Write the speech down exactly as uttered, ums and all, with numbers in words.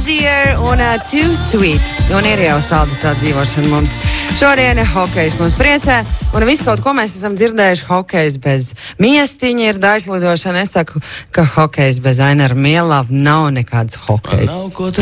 Easier un uh, Too Sweet. Un ir jau salda tā dzīvošana mums. Šodien hokejs mums priecē, un visu kaut ko mēs esam dzirdējuši. Hokejs bez miestiņa ir daļslidošana. Es saku, ka hokejs bez Ainara Mielav nav nekāds hokejs.